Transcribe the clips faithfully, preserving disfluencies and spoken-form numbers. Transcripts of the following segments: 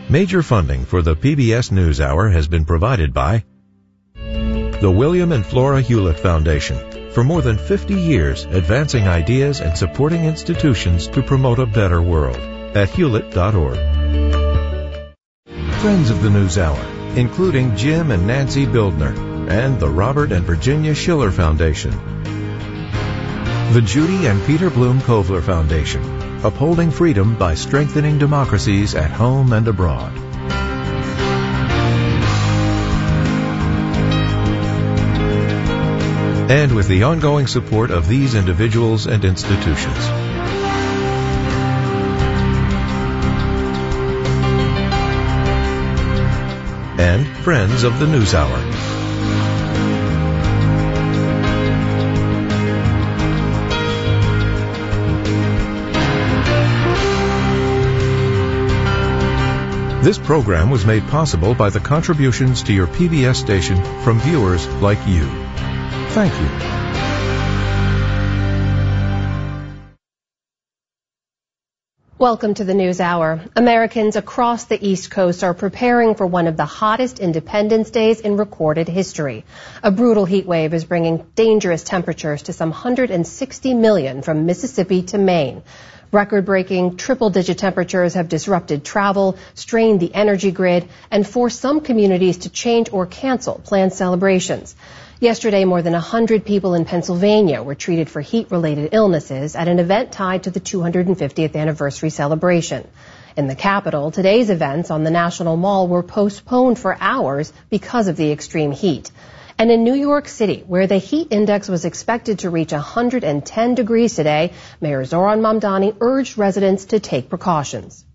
Major funding for the P B S NewsHour has been provided by the William and Flora Hewlett Foundation. For more than fifty years, advancing ideas and supporting institutions to promote a better world at hewlett dot org. Friends of the NewsHour, including Jim and Nancy Bildner, and the Robert and Virginia Schiller Foundation. The Judy and Peter Bloom Kovler Foundation, upholding freedom by strengthening democracies at home and abroad. And with the ongoing support of these individuals and institutions. And friends of the NewsHour. This program was made possible by the contributions to your P B S station from viewers like you. Thank you. Welcome to the NewsHour. Americans across the East Coast are preparing for one of the hottest Independence Days in recorded history. A brutal heat wave is bringing dangerous temperatures to some one hundred sixty million from Mississippi to Maine. Record-breaking triple-digit temperatures have disrupted travel, strained the energy grid, and forced some communities to change or cancel planned celebrations. Yesterday, more than one hundred people in Pennsylvania were treated for heat-related illnesses at an event tied to the two hundred fiftieth anniversary celebration. In the capital, today's events on the National Mall were postponed for hours because of the extreme heat. And in New York City, where the heat index was expected to reach one hundred ten degrees today, Mayor Zohran Mamdani urged residents to take precautions.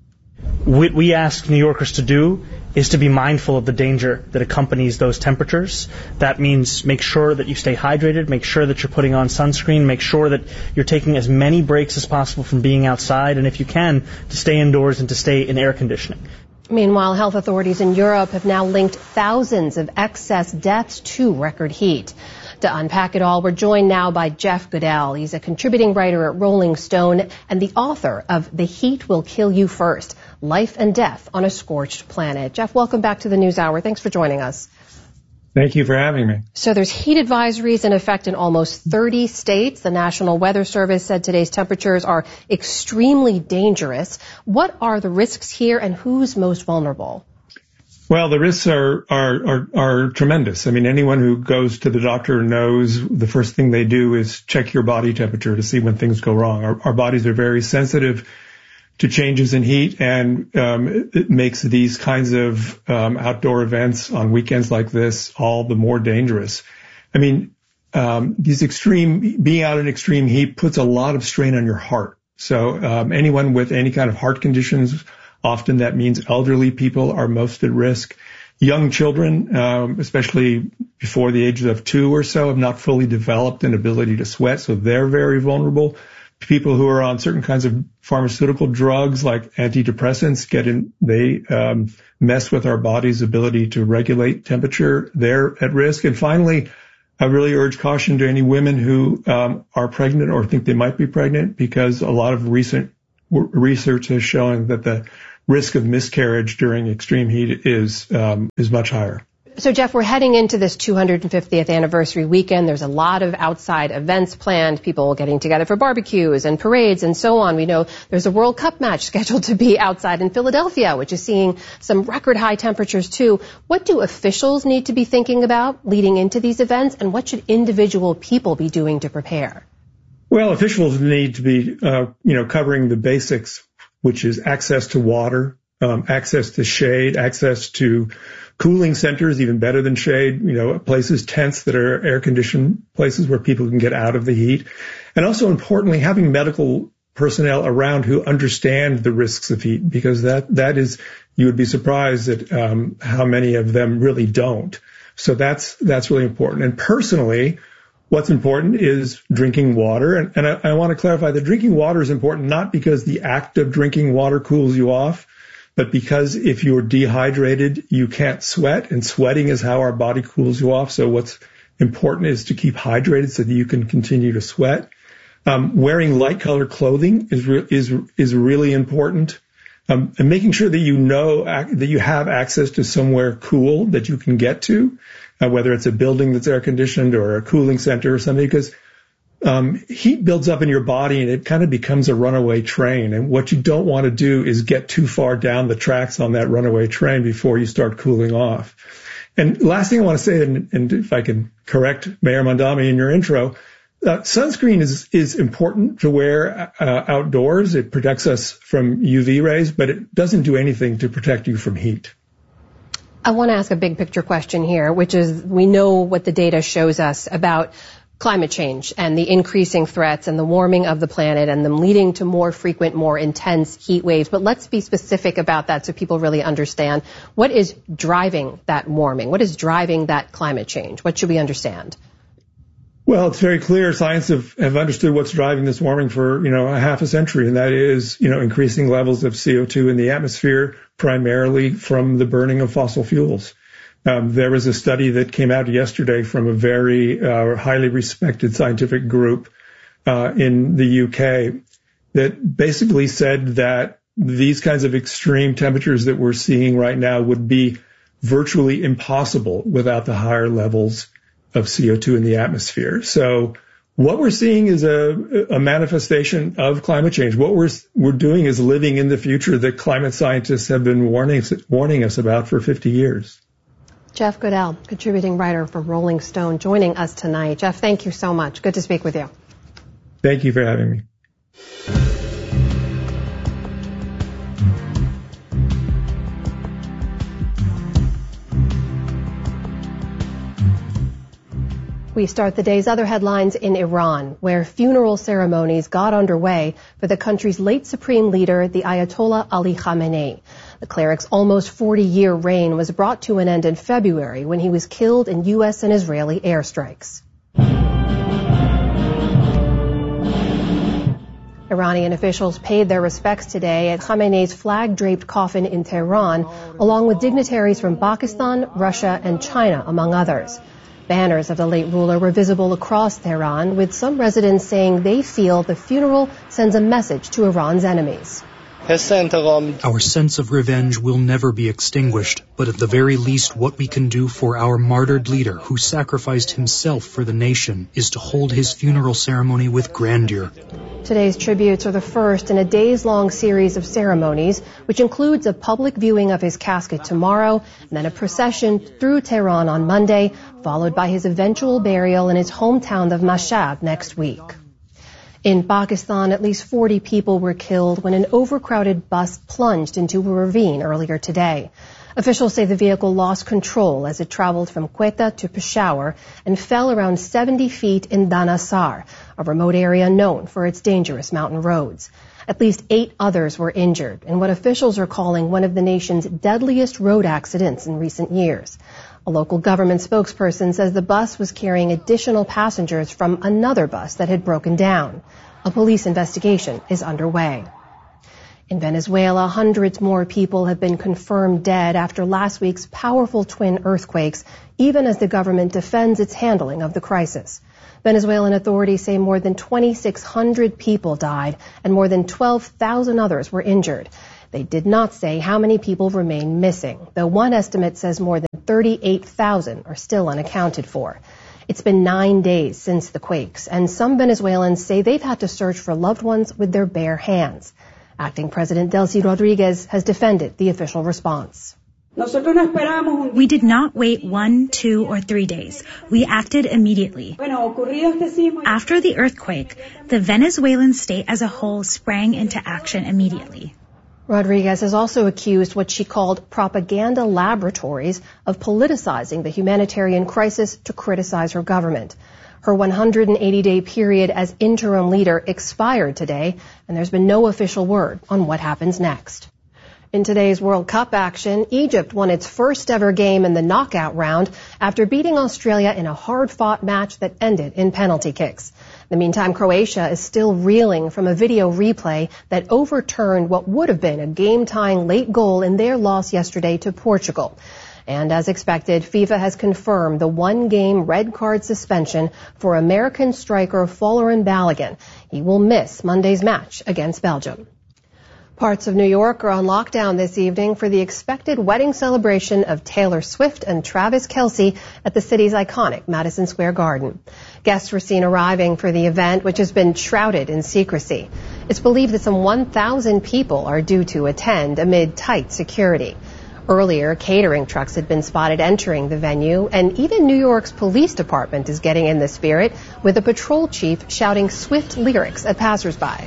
What we ask New Yorkers to do is to be mindful of the danger that accompanies those temperatures. That means make sure that you stay hydrated, make sure that you're putting on sunscreen, make sure that you're taking as many breaks as possible from being outside, and if you can, to stay indoors and to stay in air conditioning. Meanwhile, health authorities in Europe have now linked thousands of excess deaths to record heat. To unpack it all, we're joined now by Jeff Goodell. He's a contributing writer at Rolling Stone and the author of The Heat Will Kill You First, Life and Death on a Scorched Planet. Jeff, welcome back to the NewsHour. Thanks for joining us. Thank you for having me. So there's heat advisories in effect in almost thirty states. The National Weather Service said today's temperatures are extremely dangerous. What are the risks here and who's most vulnerable? Well, the risks are, are, are, are tremendous. I mean, anyone who goes to the doctor knows the first thing they do is check your body temperature to see when things go wrong. Our, our bodies are very sensitive to changes in heat, and um, it, it makes these kinds of um, outdoor events on weekends like this all the more dangerous. I mean, um, these extreme, being out in extreme heat puts a lot of strain on your heart. So um, anyone with any kind of heart conditions, often that means elderly people are most at risk. Young children, um, especially before the age of two or so, have not fully developed an ability to sweat, so they're very vulnerable. People who are on certain kinds of pharmaceutical drugs like antidepressants get in, they um, mess with our body's ability to regulate temperature. They're at risk. And finally, I really urge caution to any women who um, are pregnant or think they might be pregnant, because a lot of recent w- research has shown that the risk of miscarriage during extreme heat is um, is much higher. So, Jeff, we're heading into this two hundred fiftieth anniversary weekend. There's a lot of outside events planned, people getting together for barbecues and parades and so on. We know there's a World Cup match scheduled to be outside in Philadelphia, which is seeing some record high temperatures too. What do officials need to be thinking about leading into these events, and what should individual people be doing to prepare? Well, officials need to be, uh, you know, covering the basics, which is access to water, um, access to shade, access to cooling centers, even better than shade, you know, places, tents that are air-conditioned places where people can get out of the heat. And also, importantly, having medical personnel around who understand the risks of heat, because that, that is, you would be surprised at um, how many of them really don't. So that's, that's really important. And personally, what's important is drinking water. And, and I, I want to clarify that drinking water is important not because the act of drinking water cools you off, but because if you're dehydrated, you can't sweat, and sweating is how our body cools you off. So what's important is to keep hydrated so that you can continue to sweat. Um, wearing light colored clothing is, re- is, is really important. um, and making sure that you know that you have access to somewhere cool that you can get to, uh, whether it's a building that's air conditioned or a cooling center or something, because um, heat builds up in your body and it kind of becomes a runaway train. And what you don't want to do is get too far down the tracks on that runaway train before you start cooling off. And last thing I want to say, and, and if I can correct Mayor Mondami in your intro, Uh, sunscreen is, is important to wear uh, outdoors. It protects us from U V rays, but it doesn't do anything to protect you from heat. I want to ask a big picture question here, which is we know what the data shows us about climate change and the increasing threats and the warming of the planet and them leading to more frequent, more intense heat waves. But let's be specific about that so people really understand what is driving that warming. What is driving that climate change? What should we understand? Well, it's very clear. Science have, have understood what's driving this warming for, you know, a half a century, and that is, you know, increasing levels of C O two in the atmosphere, primarily from the burning of fossil fuels. Um, there was a study that came out yesterday from a very uh, highly respected scientific group uh, in the U K that basically said that these kinds of extreme temperatures that we're seeing right now would be virtually impossible without the higher levels of C O two in the atmosphere. So what we're seeing is a, a manifestation of climate change. What we're we're doing is living in the future that climate scientists have been warning warning us about for fifty years. Jeff Goodell, contributing writer from Rolling Stone, joining us tonight. Jeff, thank you so much. Good to speak with you. Thank you for having me. We start the day's other headlines in Iran, where funeral ceremonies got underway for the country's late supreme leader, the Ayatollah Ali Khamenei. The cleric's almost forty-year reign was brought to an end in February when he was killed in U S and Israeli airstrikes. Iranian officials paid their respects today at Khamenei's flag-draped coffin in Tehran, along with dignitaries from Pakistan, Russia, and China, among others. Banners of the late ruler were visible across Tehran, with some residents saying they feel the funeral sends a message to Iran's enemies. Our sense of revenge will never be extinguished, but at the very least what we can do for our martyred leader who sacrificed himself for the nation is to hold his funeral ceremony with grandeur. Today's tributes are the first in a days-long series of ceremonies, which includes a public viewing of his casket tomorrow, and then a procession through Tehran on Monday, followed by his eventual burial in his hometown of Mashhad next week. In Pakistan, at least forty people were killed when an overcrowded bus plunged into a ravine earlier today. Officials say the vehicle lost control as it traveled from Quetta to Peshawar and fell around seventy feet in Danasar, a remote area known for its dangerous mountain roads. At least eight others were injured in what officials are calling one of the nation's deadliest road accidents in recent years. A local government spokesperson says the bus was carrying additional passengers from another bus that had broken down. A police investigation is underway. In Venezuela, hundreds more people have been confirmed dead after last week's powerful twin earthquakes, even as the government defends its handling of the crisis. Venezuelan authorities say more than twenty-six hundred people died and more than twelve thousand others were injured. They did not say how many people remain missing, though one estimate says more than thirty-eight thousand are still unaccounted for. It's been nine days since the quakes, and some Venezuelans say they've had to search for loved ones with their bare hands. Acting President Delcy Rodriguez has defended the official response. We did not wait one, two, or three days. We acted immediately. After the earthquake, the Venezuelan state as a whole sprang into action immediately. Rodriguez has also accused what she called propaganda laboratories of politicizing the humanitarian crisis to criticize her government. Her one hundred eighty day period as interim leader expired today, and there's been no official word on what happens next. In today's World Cup action, Egypt won its first ever game in the knockout round after beating Australia in a hard-fought match that ended in penalty kicks. In the meantime, Croatia is still reeling from a video replay that overturned what would have been a game-tying late goal in their loss yesterday to Portugal. And as expected, FIFA has confirmed the one-game red card suspension for American striker Folarin Balogun. He will miss Monday's match against Belgium. Parts of New York are on lockdown this evening for the expected wedding celebration of Taylor Swift and Travis Kelce at the city's iconic Madison Square Garden. Guests were seen arriving for the event, which has been shrouded in secrecy. It's believed that some one thousand people are due to attend amid tight security. Earlier, catering trucks had been spotted entering the venue, and even New York's police department is getting in the spirit, with a patrol chief shouting Swift lyrics at passersby.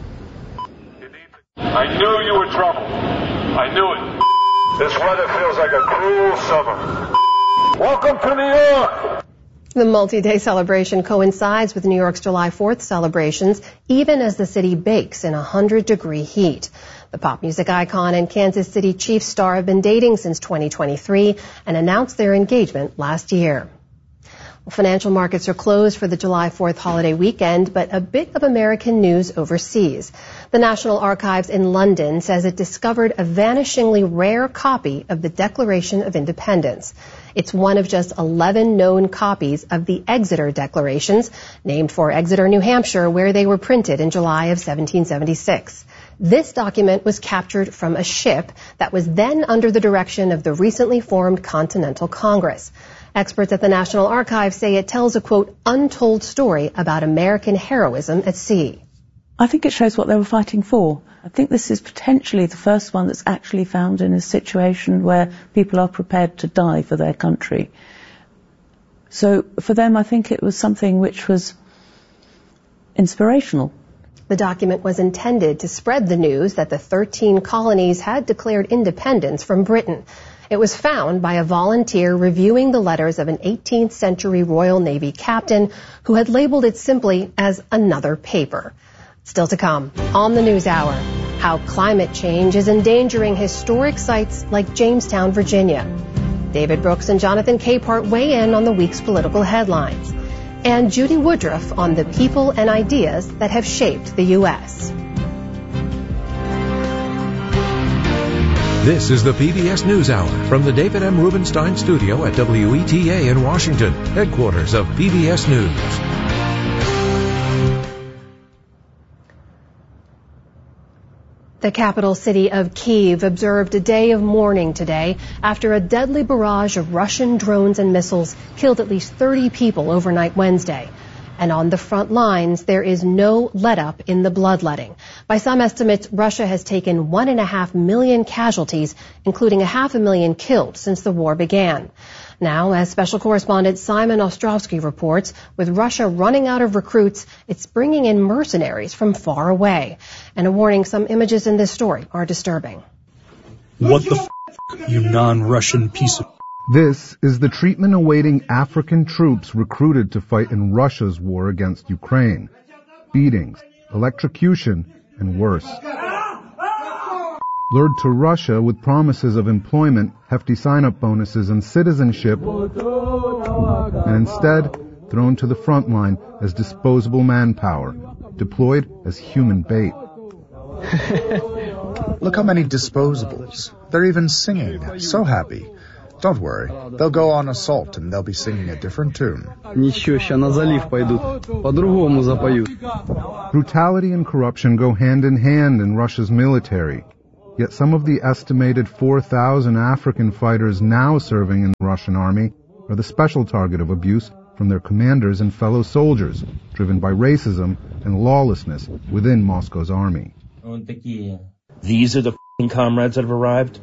I knew you were trouble. I knew it. This weather feels like a cruel summer. Welcome to New York. The multi-day celebration coincides with New York's July fourth celebrations, even as the city bakes in one hundred degree heat. The pop music icon and Kansas City Chiefs star have been dating since twenty twenty-three and announced their engagement last year. Financial markets are closed for the July fourth holiday weekend, but a bit of American news overseas. The National Archives in London says it discovered a vanishingly rare copy of the Declaration of Independence. It's one of just eleven known copies of the Exeter Declarations, named for Exeter, New Hampshire, where they were printed in July of seventeen seventy-six. This document was captured from a ship that was then under the direction of the recently formed Continental Congress. Experts at the National Archives say it tells a, quote, untold story about American heroism at sea. I think it shows what they were fighting for. I think this is potentially the first one that's actually found in a situation where people are prepared to die for their country. So for them, I think it was something which was inspirational. The document was intended to spread the news that the thirteen colonies had declared independence from Britain. It was found by a volunteer reviewing the letters of an eighteenth century Royal Navy captain who had labeled it simply as another paper. Still to come on the News Hour, how climate change is endangering historic sites like Jamestown, Virginia. David Brooks and Jonathan Capehart weigh in on the week's political headlines. And Judy Woodruff on the people and ideas that have shaped the U S This is the P B S NewsHour from the David M. Rubenstein Studio at W E T A in Washington, headquarters of P B S News. The capital city of Kyiv observed a day of mourning today after a deadly barrage of Russian drones and missiles killed at least thirty people overnight Wednesday. And on the front lines, there is no let-up in the bloodletting. By some estimates, Russia has taken one and a half million casualties, including a half a million killed since the war began. Now, as special correspondent Simon Ostrowski reports, with Russia running out of recruits, it's bringing in mercenaries from far away. And a warning, some images in this story are disturbing. What the f***, you non-Russian piece of... This is the treatment awaiting African troops recruited to fight in Russia's war against Ukraine. Beatings, electrocution, and worse. Lured to Russia with promises of employment, hefty sign-up bonuses, and citizenship, and instead thrown to the front line as disposable manpower, deployed as human bait. Look how many disposables. They're even singing. So happy. Don't worry. They'll go on assault and they'll be singing a different tune. Brutality and corruption go hand in hand in Russia's military. Yet some of the estimated four thousand African fighters now serving in the Russian army are the special target of abuse from their commanders and fellow soldiers, driven by racism and lawlessness within Moscow's army. These are the f***ing comrades that have arrived?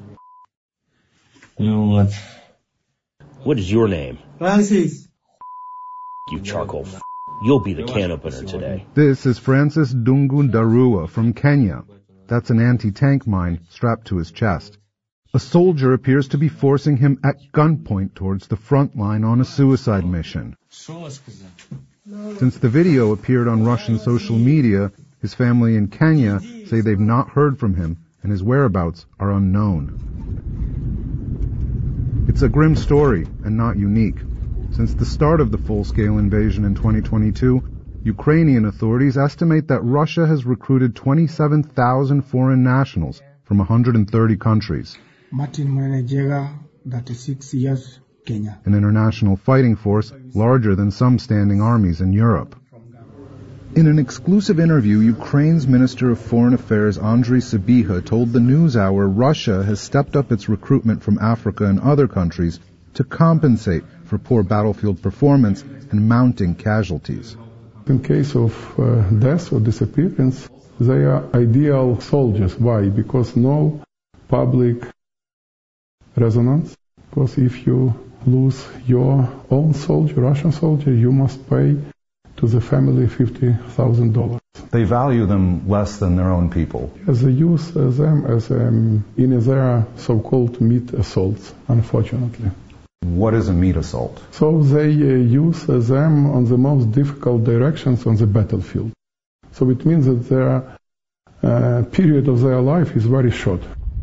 What? What is your name? Francis. You charcoal f***. You'll be the can opener today. This is Francis Dungu Darua from Kenya. That's an anti-tank mine strapped to his chest. A soldier appears to be forcing him at gunpoint towards the front line on a suicide mission. Since the video appeared on Russian social media, his family in Kenya say they've not heard from him and his whereabouts are unknown. It's a grim story and not unique. Since the start of the full-scale invasion in twenty twenty-two, Ukrainian authorities estimate that Russia has recruited twenty-seven thousand foreign nationals from one hundred thirty countries. Martin Mwenejega, thirty-six years, Kenya. An international fighting force larger than some standing armies in Europe. In an exclusive interview, Ukraine's Minister of Foreign Affairs Andriy Sybiha told the NewsHour Russia has stepped up its recruitment from Africa and other countries to compensate for poor battlefield performance and mounting casualties. In case of uh, death or disappearance, they are ideal soldiers. Why? Because no public resonance. Because if you lose your own soldier, Russian soldier, you must pay to the family fifty thousand dollars. They value them less than their own people. As they use them as um, in their so-called meat assaults, unfortunately. What is a meat assault? So they uh, use them on the most difficult directions on the battlefield. So it means that their uh, period of their life is very short.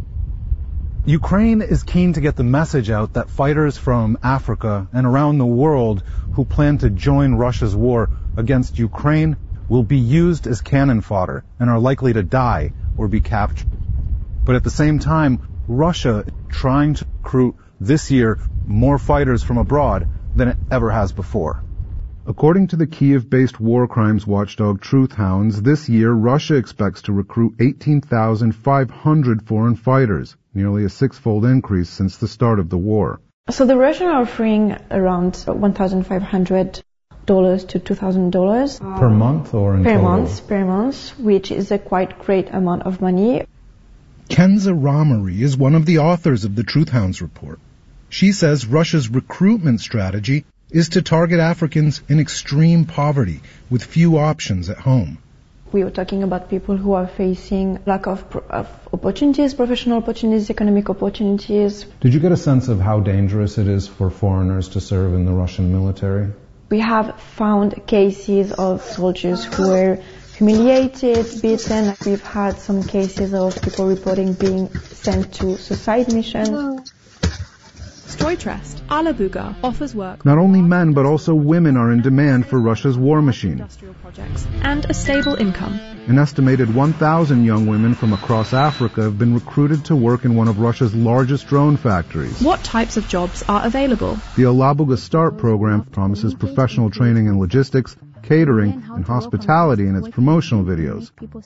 Ukraine is keen to get the message out that fighters from Africa and around the world who plan to join Russia's war against Ukraine will be used as cannon fodder and are likely to die or be captured. But at the same time, Russia is trying to recruit this year more fighters from abroad than it ever has before. According to the Kiev-based war crimes watchdog Truth Hounds, this year Russia expects to recruit eighteen thousand five hundred foreign fighters, nearly a six-fold increase since the start of the war. So the Russians are offering around one thousand five hundred dollars to two thousand dollars. Per month or in per total? month, per month, which is a quite great amount of money. Kenza Ramari is one of the authors of the Truth Hounds report. She says Russia's recruitment strategy is to target Africans in extreme poverty with few options at home. We were talking about people who are facing lack of, of opportunities, professional opportunities, economic opportunities. Did you get a sense of how dangerous it is for foreigners to serve in the Russian military? We have found cases of soldiers who were humiliated, beaten. We've had some cases of people reporting being sent to suicide missions. Stroytrust, Alabuga offers work. Not only men, but also women are in demand for Russia's war machine. Industrial projects and a stable income. An estimated one thousand young women from across Africa have been recruited to work in one of Russia's largest drone factories. What types of jobs are available? The Alabuga START program promises professional training in logistics, catering, and hospitality in its promotional videos.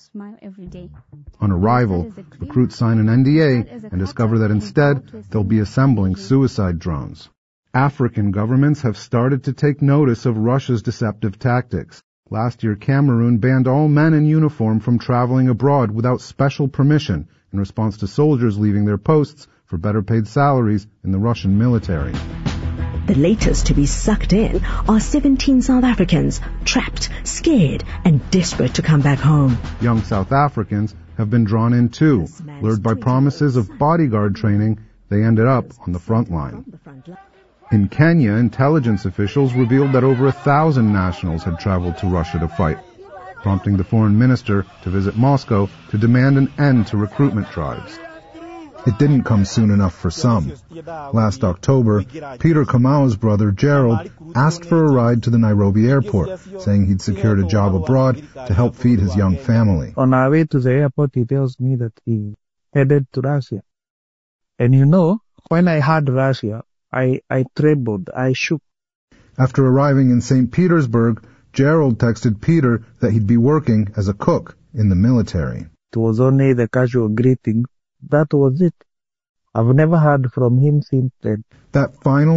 On arrival, recruits sign an N D A and discover that instead they'll be assembling suicide drones. African governments have started to take notice of Russia's deceptive tactics. Last year, Cameroon banned all men in uniform from traveling abroad without special permission in response to soldiers leaving their posts for better paid salaries in the Russian military. The latest to be sucked in are seventeen South Africans, trapped, scared, and desperate to come back home. Young South Africans have been drawn in too. Lured by promises of bodyguard training, they ended up on the front line. In Kenya, intelligence officials revealed that over a thousand nationals had traveled to Russia to fight, prompting the foreign minister to visit Moscow to demand an end to recruitment drives. It didn't come soon enough for some. Last October, Peter Kamau's brother Gerald asked for a ride to the Nairobi airport, saying he'd secured a job abroad to help feed his young family. On our way to the airport, he tells me that he headed to Russia. And you know, when I heard Russia, I, I trembled, I shook. After arriving in Saint Petersburg, Gerald texted Peter that he'd be working as a cook in the military. It was only the casual greeting. That was it. I've never heard from him since then. That final